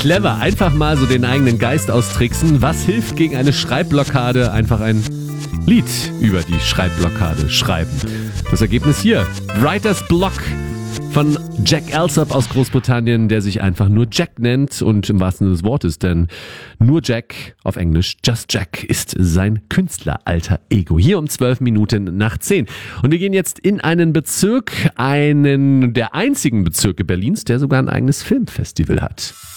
Clever, einfach mal so den eigenen Geist austricksen. Was hilft gegen eine Schreibblockade? Einfach ein Lied über die Schreibblockade schreiben. Das Ergebnis hier, Writer's Block von Jack Alsop aus Großbritannien, der sich einfach nur Jack nennt und im wahrsten Sinne des Wortes, denn nur Jack, auf Englisch Just Jack, ist sein Künstleralter Ego. Hier um 12 Minuten nach 10. Und wir gehen jetzt in einen Bezirk, einen der einzigen Bezirke Berlins, der sogar ein eigenes Filmfestival hat.